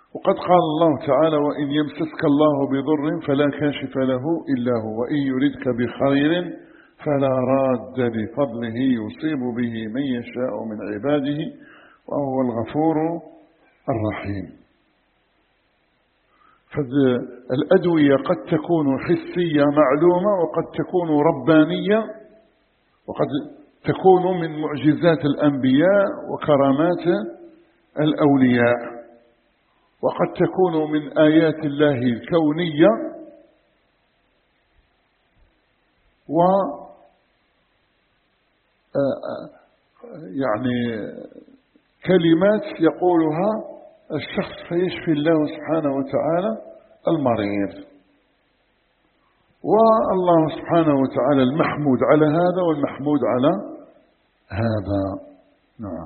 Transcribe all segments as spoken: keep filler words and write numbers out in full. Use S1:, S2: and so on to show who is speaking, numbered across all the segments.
S1: وقد قال الله تعالى: وإن يمسسك الله بضر فلا كاشف له إلا هو، وإن يردك بخير فلا راد لفضله يصيب به من يشاء من عباده وهو الغفور الرحيم. فالأدوية قد تكون حسية معلومة، وقد تكون ربانية، وقد تكون من معجزات الأنبياء وكرامات الأولياء، وقد تكون من آيات الله الكونية، و يعني كلمات يقولها الشخص فيشفي الله سبحانه وتعالى المريض. والله سبحانه وتعالى المحمود على هذا والمحمود على هذا. نعم.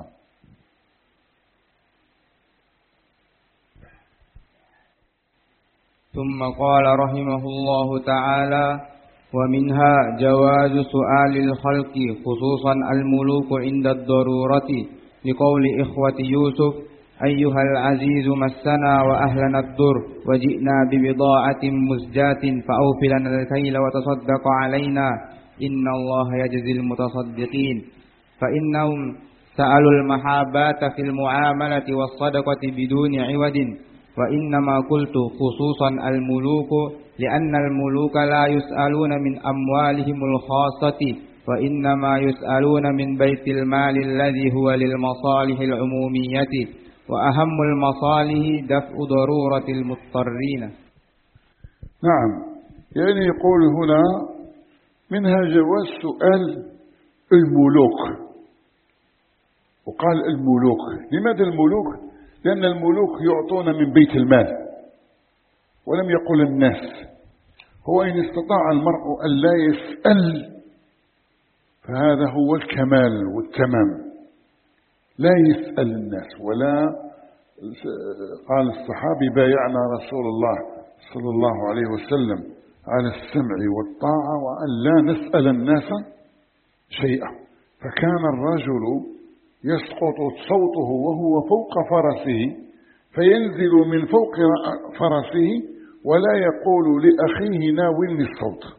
S2: ثم قال رحمه الله تعالى: ومنها جواز سؤال الخلق خصوصا الملوك عند الضرورة، لقول إخوة يوسف: أيها العزيز مسنا وأهلنا الضر وجئنا ببضاعة مزجاة فأوف لنا الكيل وتصدق علينا إن الله يجزي المتصدقين. فإنهم سألوا المحاباة في المعاملة والصدقة بدون عوض. وإنما قلت خصوصا الملوك لأن الملوك لا يسألون من أموالهم الخاصة، وإنما يسألون من بيت المال الذي هو للمصالح العمومية، وأهم المصالح دفع ضرورة المضطرين.
S1: نعم. يعني يقول هنا منها جواز سؤال الملوك. وقال الملوك، لماذا الملوك؟ لأن الملوك يعطون من بيت المال، ولم يقل الناس. هو إن استطاع المرء أن لا يسأل فهذا هو الكمال والتمام، لا يسأل الناس. ولا قال الصحابي: بايعنا رسول الله صلى الله عليه وسلم على السمع والطاعة وأن لا نسأل الناس شيئا. فكان الرجل يسقط صوته وهو فوق فرسه، فينزل من فوق فرسه ولا يقول لأخيه ناولني الصوت،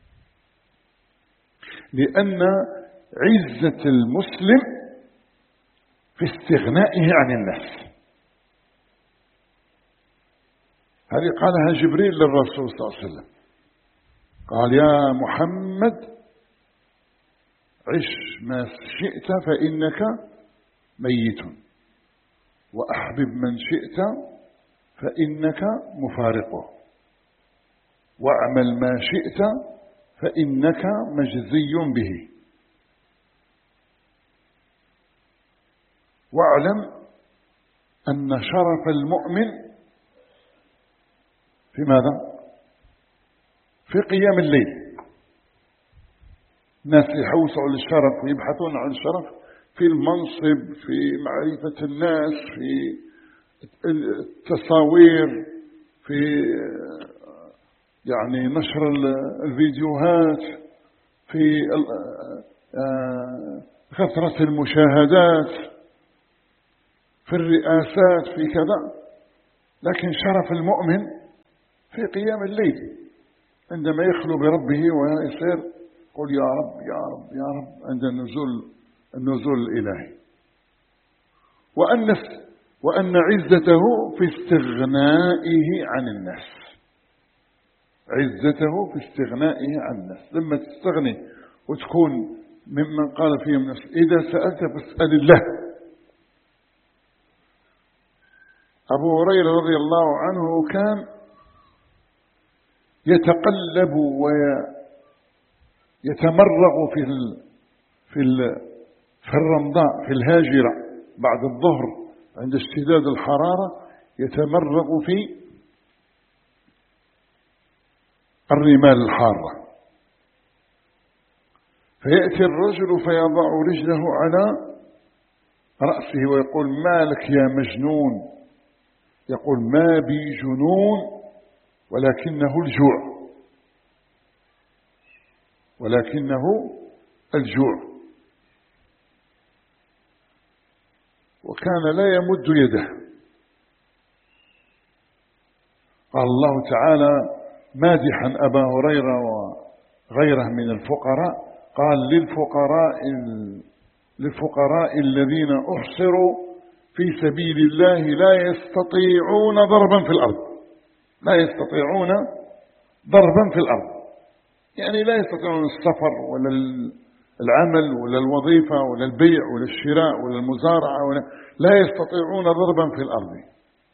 S1: لأن عزة المسلم في استغنائه عن الناس. هذه قالها جبريل للرسول صلى الله عليه وسلم، قال: يا محمد عش ما شئت فإنك ميت، وأحبب من شئت فإنك مفارقه، واعمل ما شئت فإنك مجزي به، واعلم أن شرف المؤمن في ماذا؟ في قيام الليل. الناس يحوسوا على الشرف ويبحثون عن الشرف في المنصب، في معرفة الناس، في التصاوير، في يعني نشر الفيديوهات، في كثرة المشاهدات، في الرئاسات، في كذا. لكن شرف المؤمن في قيام الليل، عندما يخلو بربه ويصير قل يا رب يا رب يا رب عند النزول النزول الإلهي. وأن وأن عزته في استغنائه عن الناس، عزته في استغنائه عن الناس. لما تستغني وتكون ممن قال فيهم الناس: إذا سألت فاسأل الله. أبو هريرة رضي الله عنه كان يتقلب ويتمرغ في ال في ال في الرمضاء، في الهاجرة بعد الظهر عند اشتداد الحرارة، يتمرغ في الرمال الحارة. فيأتي الرجل فيضع رجله على رأسه ويقول: ما لك يا مجنون؟ يقول: ما بي جنون ولكنه الجوع، ولكنه الجوع. وكان لا يمد يده، قال الله تعالى مادحا أبا هريرة وغيره من الفقراء، قال للفقراء للفقراء الذين أحصروا في سبيل الله لا يستطيعون ضربا في الأرض، لا يستطيعون ضربا في الأرض، يعني لا يستطيعون السفر ولا العمل ولا الوظيفة ولا البيع ولا الشراء ولا المزارعة ولا لا يستطيعون ضربا في الأرض.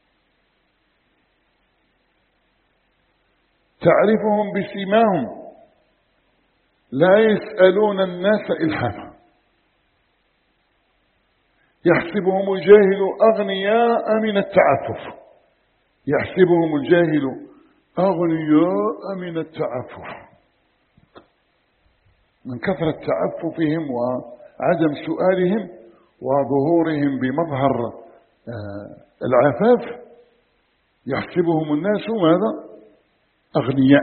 S1: تعرفهم بسيماهم لا يسألون الناس إلحافا، يحسبهم الجاهل أغنياء من التعفف، يحسبهم الجاهل أغنياء من التعفف، من كثرة تعففهم وعدم سؤالهم وظهورهم بمظهر العفاف، يحسبهم الناس ماذا؟ أغنياء.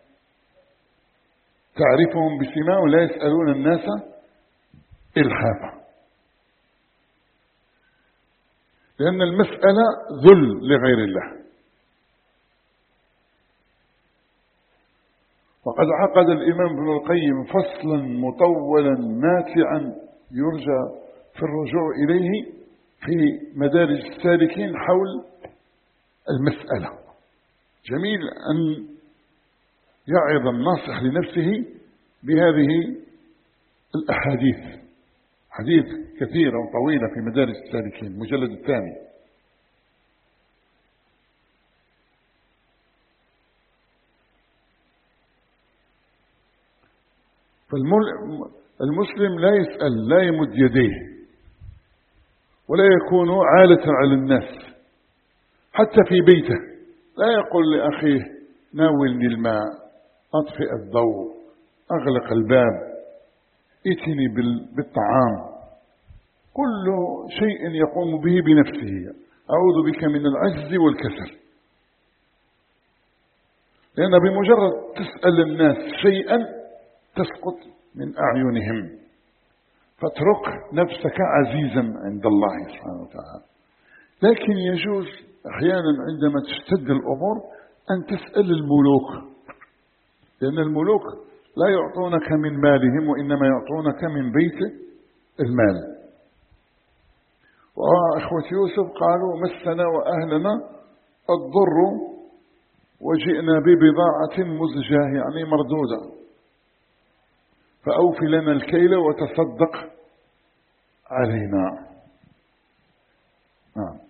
S1: تعرفهم بسيماهم لا يسألون الناس إلحافا، لأن المسألة ذل لغير الله. وقد عقد الإمام ابن القيم فصلا مطولا ماتعا يرجى في الرجوع إليه في مدارج السالكين حول المسألة. جميل أن يعظ الناصح لنفسه بهذه الأحاديث، حديث كثيرة وطويلة في مدارج السالكين المجلد الثاني. فالمسلم لا يسأل، لا يمد يديه، ولا يكون عالة على الناس حتى في بيته. لا يقول لأخيه ناولني الماء، أطفئ الضوء، أغلق الباب، ائتني بالطعام. كل شيء يقوم به بنفسه. أعوذ بك من العجز والكسل، لأن بمجرد تسأل الناس شيئا تسقط من أعينهم، فاترك نفسك عزيزا عند الله سبحانه وتعالى. لكن يجوز أحيانا عندما تشتد الأمور أن تسأل الملوك، لأن الملوك لا يعطونك من مالهم وإنما يعطونك من بيت المال. وأخوة يوسف قالوا مسنا وأهلنا الضر وجئنا ببضاعة مزجاة، يعني مردودة، فأوف لنا الكيل وتصدق علينا. نعم.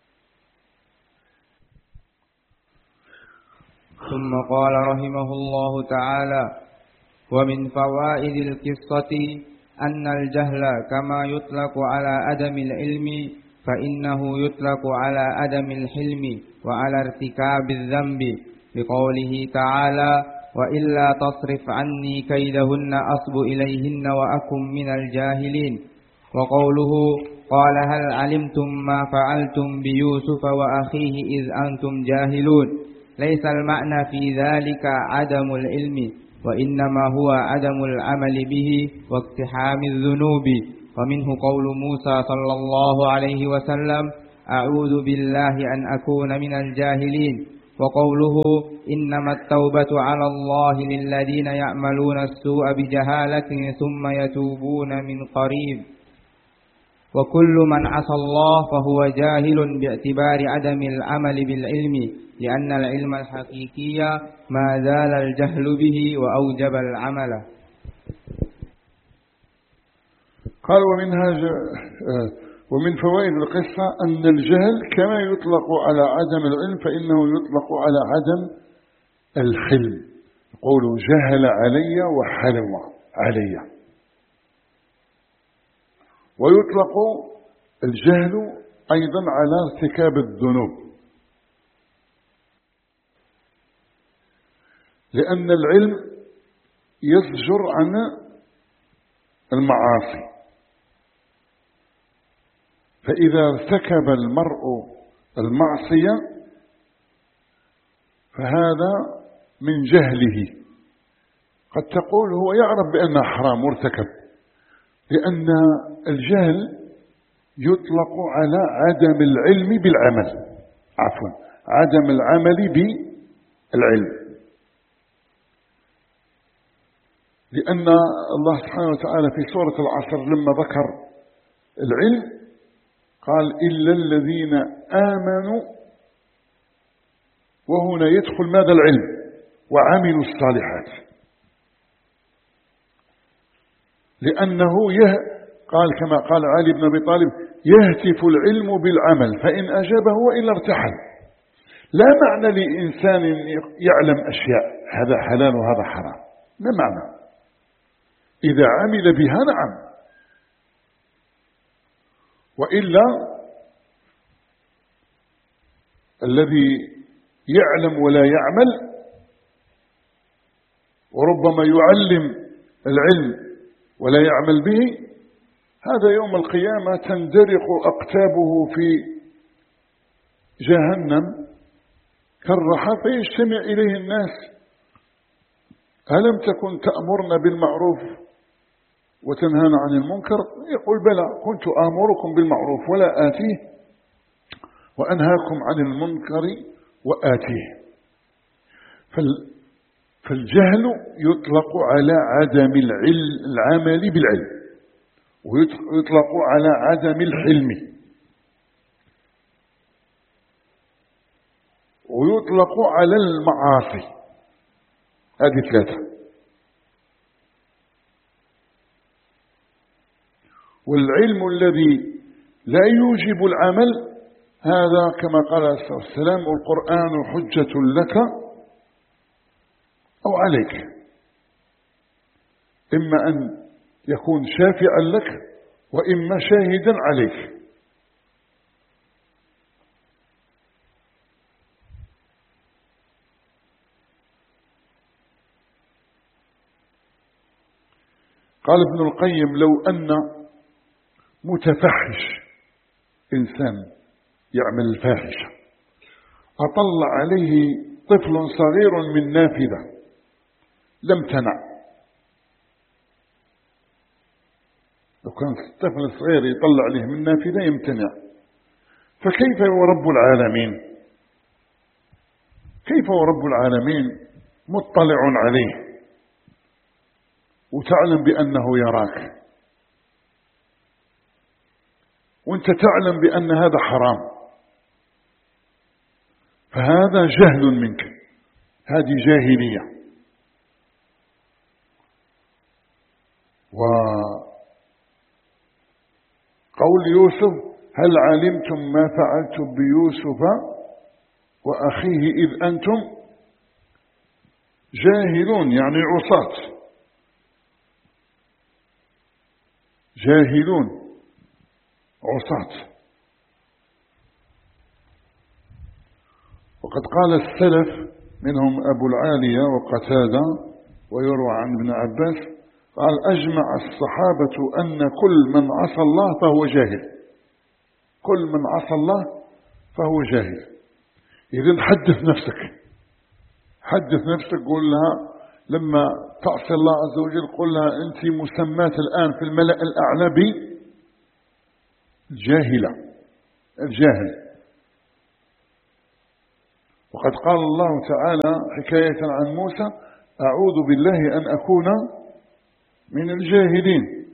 S2: ثم قال رحمه الله تعالى: ومن فوائد القصة أن الجهل كما يطلق على عدم العلم فإنه يطلق على عدم الحلم وعلى ارتكاب الذنب، بقوله تعالى: وإلا تصرف عني كيدهن أصب إليهن وأكن من الجاهلين. وقوله: قال هل علمتم ما فعلتم بيوسف وأخيه إذ أنتم جاهلون، ليس المعنى في ذلك عدم العلم، وإنما هو عدم العمل به واقتحام الذنوب. ومنه قول موسى صلى الله عليه وسلم: أعوذ بالله أن أكون من الجاهلين. وقوله: إنما التوبة على الله للذين يعملون السوء بجهالة ثم يتوبون من قريب. وكل من عصى الله فهو جاهل باعتبار عدم العمل بالعلم، لأن العلم الحقيقي ما زال الجهل به وأوجب العمل.
S1: قال ومنها ومن فوائد القصة أن الجهل كما يطلق على عدم العلم فإنه يطلق على عدم الحلم. يقول جهل علي وحلم علي. ويطلق الجهل أيضا على ارتكاب الذنوب، لأن العلم يزجر عن المعاصي، فإذا ارتكب المرء المعصية فهذا من جهله. قد تقول هو يعرف بأنها حرام وارتكب، لأن الجهل يطلق على عدم العلم بالعمل، عفوا عدم العمل بالعلم، لأن الله سبحانه وتعالى في سورة العصر لما ذكر العلم قال إلا الذين آمنوا، وهنا يدخل ماذا؟ العلم، وعملوا الصالحات، لأنه يه قال كما قال علي بن أبي طالب يهتف العلم بالعمل فإن أجابه وإلا ارتحل. لا معنى لإنسان يعلم أشياء هذا حلال وهذا حرام، لا معنى، إذا عمل بها نعم، وإلا الذي يعلم ولا يعمل وربما يعلم العلم ولا يعمل به، هذا يوم القيامة تندرق أقتابه في جهنم كالرحى فيجتمع إليه الناس: ألم تكن تأمرنا بالمعروف وتنهانا عن المنكر؟ يقول بلى، كنت آمركم بالمعروف ولا آتيه وأنهاكم عن المنكر وآتيه. فالجهل يطلق على عدم العمل بالعلم، ويطلق على عدم الحلم، ويطلق على المعاصي. هذه ثلاثة. والعلم الذي لا يوجب العمل هذا كما قال عليه الصلاة والسلام: القرآن حجة لك أو عليك، إما أن يكون شافعا لك وإما شاهدا عليك. قال ابن القيم: لو أن متفحش إنسان يعمل الفاحشة أطلع عليه طفل صغير من نافذة لم تنع. لو كان الطفل الصغير يطلع عليه من نافذة يمتنع، فكيف هو رب العالمين؟ كيف هو رب العالمين مطلع عليه وتعلم بأنه يراك، وانت تعلم بأن هذا حرام؟ فهذا جهل منك، هذه جاهلية. وقول يوسف: هل علمتم ما فعلتم بيوسف وأخيه إذ أنتم جاهلون، يعني عصاة، جاهلون عصاة. وقد قال السلف منهم أبو العالية وقتادة ويروى عن ابن عباس قال: أجمع الصحابة أن كل من عصى الله فهو جاهل، كل من عصى الله فهو جاهل. إذن حدث نفسك، حدث نفسك، قول لها لما تعصي الله عز وجل قل لها أنت مسمات الآن في الملأ الأعلى بالجاهلة، الجاهل. وقد قال الله تعالى حكاية عن موسى: أعوذ بالله أن أكون من الجاهلين.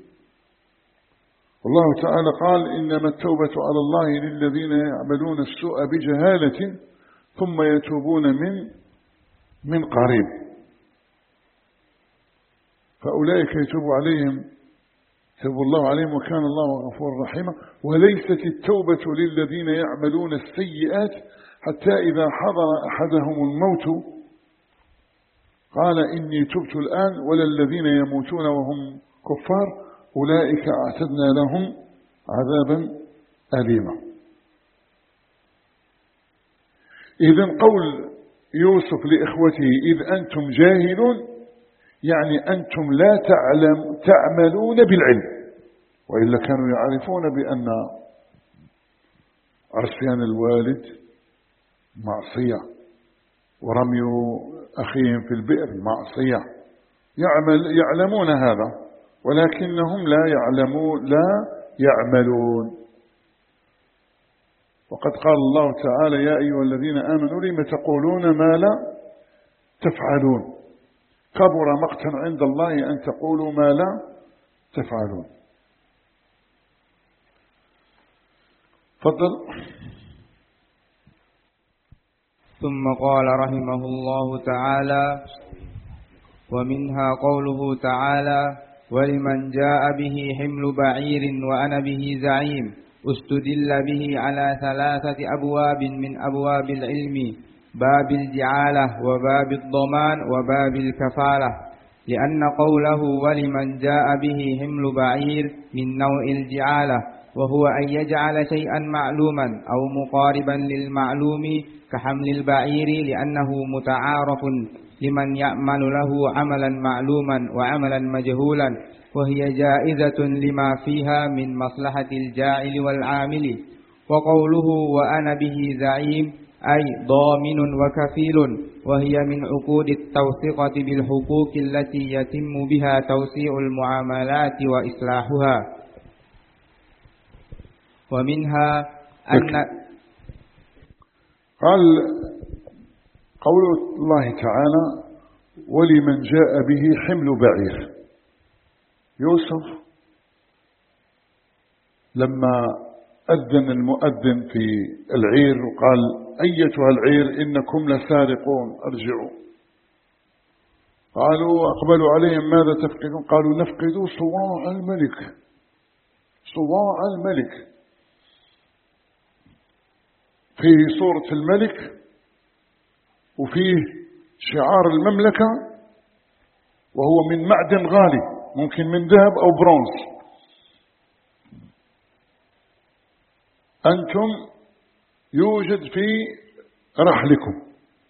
S1: والله تعالى قال: إنما التوبة على الله للذين يعملون السوء بجهالة ثم يتوبون من من قريب فأولئك يتوب عليهم يتوب الله عليهم وكان الله غفورا رحيما. وليست التوبة للذين يعملون السيئات حتى إذا حضر أحدهم الموت قال إني تبت الآن، ولا الذين يموتون وهم كفار أولئك أعتدنا لهم عذابا أليما. إذن قول يوسف لإخوته إذ أنتم جاهلون يعني أنتم لا تعلم تعملون بالعلم، وإلا كانوا يعرفون بأن عصيان الوالد معصية ورمي أخيهم في البئر معصية، يعمل يعلمون هذا ولكنهم لا يعلمون لا يعملون. وقد قال الله تعالى يا أيها الذين آمنوا لم تقولون ما لا تفعلون كبر مقتا عند الله أن تقولوا ما لا تفعلون. تفضل.
S2: ثم قال رحمه الله تعالى ومنها قوله تعالى ولمن جاء به حمل بعير وأنا به زعيم استدل به على ثلاثة أبواب من أبواب العلم باب الجعالة وباب الضمان وباب الكفالة، لأن قوله ولمن جاء به حمل بعير من نوع الجعالة وهو أن يجعل شيئا معلوما أو مقاربا للمعلوم كحمل البعير لأنه متعارف لمن يعمل له عملا معلوما وعملا مجهولا، وهي جائزة لما فيها من مصلحة الجاعل والعامل. وقوله وأنا به زعيم أي ضامن وكفيل، وهي من عقود التوثيقة بالحقوق التي يتم بها توسيع المعاملات وإصلاحها. ومنها أن
S1: قال قول الله تعالى ولمن جاء به حمل بعير. يوسف لما أذن المؤذن في العير وقال أيتها العير إنكم لسارقون ارجعوا، قالوا أقبلوا عليهم ماذا تفقدون؟ قالوا نفقد صواع الملك. صواع الملك فيه صورة الملك وفيه شعار المملكة، وهو من معدن غالي ممكن من ذهب أو برونز. أنتم يوجد في رحلكم.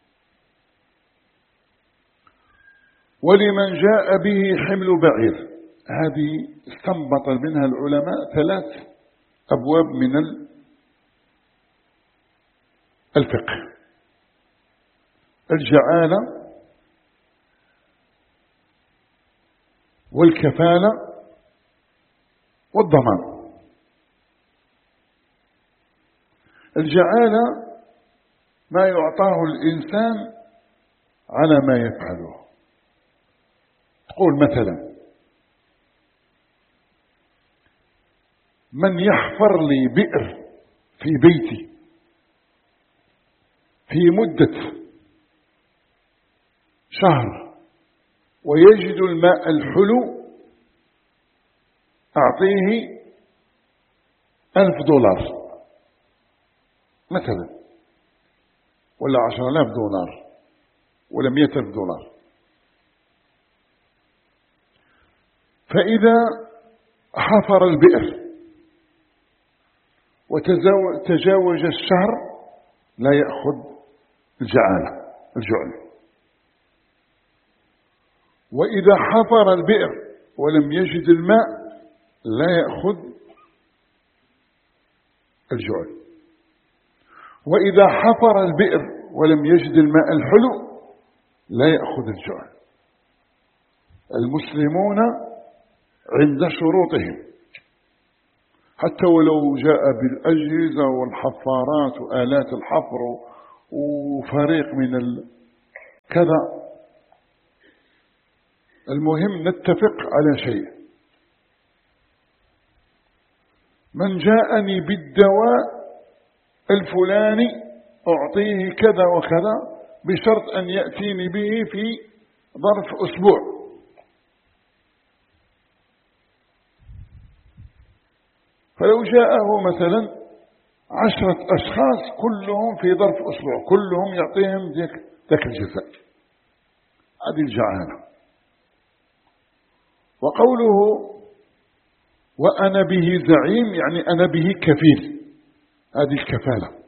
S1: ولمن جاء به حمل بعير، هذه استنبط منها العلماء ثلاث أبواب من الفقه: الجعالة والكفالة والضمان. الجعالة ما يعطاه الإنسان على ما يفعله. تقول مثلا من يحفر لي بئر في بيتي في مدة شهر ويجد الماء الحلو أعطيه ألف دولار مثلا، ولا عشر آلاف دولار، ولا مئة ألف دولار. فإذا حفر البئر وتجاوز الشهر لا يأخذ الجعالة الجعل. وإذا حفر البئر ولم يجد الماء لا يأخذ الجعل. وإذا حفر البئر ولم يجد الماء الحلو لا يأخذ الجعل. المسلمون عند شروطهم، حتى ولو جاء بالأجهزة والحفارات وآلات الحفر وفريق من ال... كذا، المهم نتفق على شيء: من جاءني بالدواء الفلاني أعطيه كذا وكذا بشرط أن يأتيني به في ظرف أسبوع. فلو جاءه مثلا عشرة أشخاص كلهم في ظرف أسبوع كلهم يعطيهم ذاك ذاك الجزاء، هذه الجعالة. وقوله وأنا به زعيم يعني أنا به كفيل، هذه الكفالة.